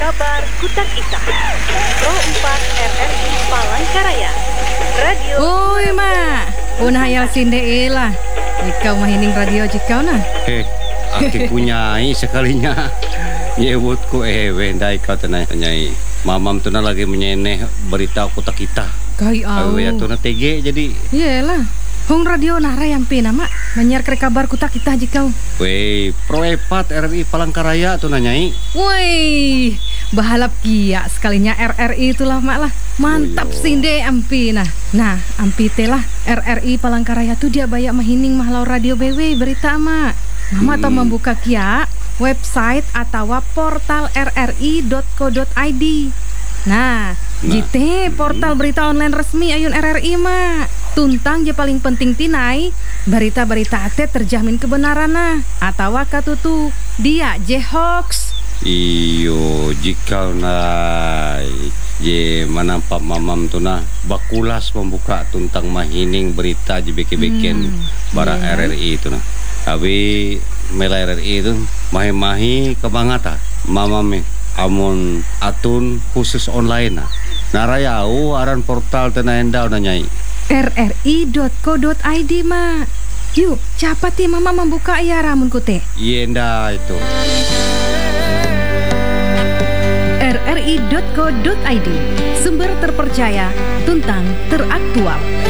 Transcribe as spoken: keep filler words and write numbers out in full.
Kabar Kutak Ita Pro empat R R I Palangkaraya Radio. Oi mak, punah hayal sinde ilah. Ikau mahining radio jikau nah. Eh, aku punyai sekalinya. Nyewutku eh wendai kau tenai nyai. Mamam tuna lagi menyeneh berita Kutak Ita. Kai au. Awe ya tuna T G jadi. Iyalah. Hong radio nara yang pina mak menyiar kere kabar Kutak Ita jikau. Wei, Pro empat R R I Palangkaraya tuna nyai. Woi, bahalap kia sekalinya R R I itulah mak lah. Mantap Oh, sinde ampi nah. Nah, ampi telah R R I Palangkaraya tuh dia bayak mahining mahlau radio B W berita mak. Mama tau membuka kia website atau portal r r i dot co dot i d. Nah, Nah, jite portal berita online resmi ayun R R I mak. Tuntang je paling penting tinai berita-berita ate terjamin kebenaran nah atau katutu dia je hoax. Iyo, jika nai je manampak mamam tuna bakulas membuka tuntang mahining berita je beke-beken Hmm, bara iya. R R I itu nah. Tapi mela R R I itu mahi-mahi kebangata mamam amun atun khusus online nah. Narayau aran portal tena endau na nyai. r r i dot co dot i d mak. Yuk, cepat ya mama membuka ya ramun kute. Yenda itu. r r i dot co dot i d, sumber terpercaya, tuntang teraktual.